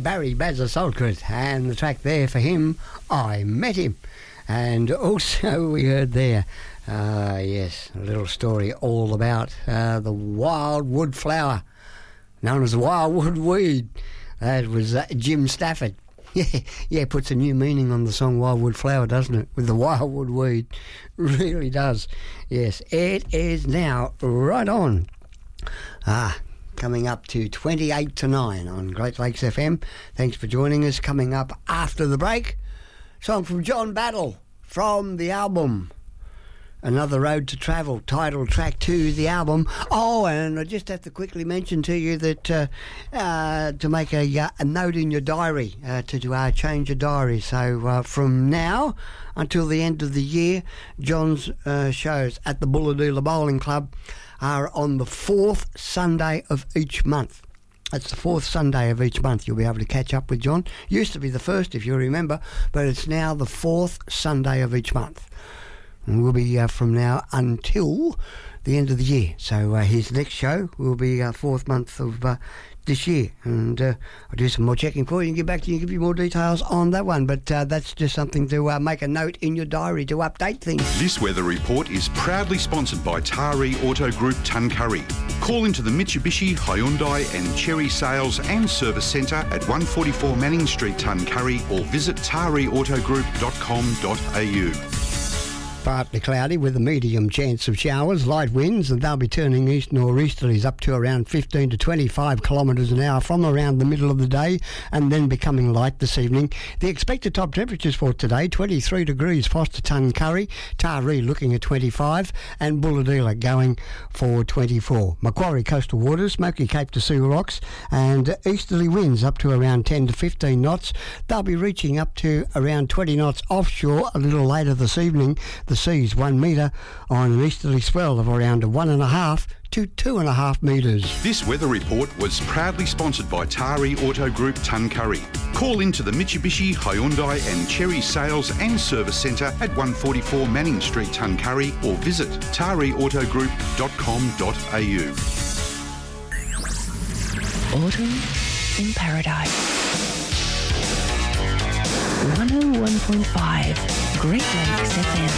Barry Bazza-Saltgren, and the track there for him, I Met Him. And also we heard there, yes, a little story all about the wildwood flower, known as the wildwood weed. That was Jim Stafford. Yeah, puts a new meaning on the song Wildwood Flower, doesn't it? With the wildwood weed. Really does. Yes, it is now right on. Coming up to 28 to 9 on Great Lakes FM. Thanks for joining us. Coming up after the break, song from John Battle from the album Another Road to Travel, title track to the album. Oh, and I just have to quickly mention to you that to make a note in your diary, to change your diary. So from now until the end of the year, John's shows at the Bulladoola Bowling Club are on the fourth Sunday of each month. That's the fourth Sunday of each month you'll be able to catch up with John. Used to be the first, if you remember, but it's now the fourth Sunday of each month. And we'll be from now until the end of the year. So his next show will be fourth month of this year. And I'll do some more checking for you and get back to you and give you more details on that one. But that's just something to make a note in your diary to update things. This weather report is proudly sponsored by Taree Auto Group Tuncurry. Call into the Mitsubishi, Hyundai and Cherry Sales and Service Centre at 144 Manning Street, Tuncurry, or visit tareautogroup.com.au. Partly cloudy with a medium chance of showers, light winds, and they'll be turning east nor'easterlies up to around 15 to 25 kilometres an hour from around the middle of the day, and then becoming light this evening. The expected top temperatures for today, 23 degrees Foster Tuncurry, Taree looking at 25, and Bulladoola going for 24. Macquarie coastal waters, Smoky Cape to Seal Rocks, and easterly winds up to around 10 to 15 knots. They'll be reaching up to around 20 knots offshore a little later this evening. The seas 1 metre on an easterly swell of around 1.5 to 2.5 metres. This weather report was proudly sponsored by Taree Auto Group Tuncurry. Call into the Mitsubishi, Hyundai and Cherry Sales and Service Centre at 144 Manning Street, Tuncurry, or visit tareautogroup.com.au. Autumn in Paradise. 101.5 Great Lakes FM.